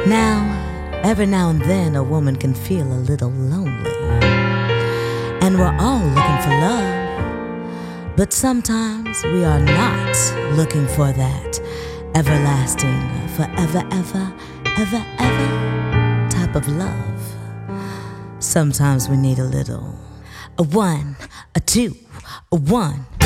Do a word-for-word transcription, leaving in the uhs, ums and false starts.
Now, every now and then a woman can feel a little lonely, and we're all looking for love, but sometimes we are not looking for that everlasting, forever, ever, ever, ever type of love. Sometimes we need a little, a one, a two, a one,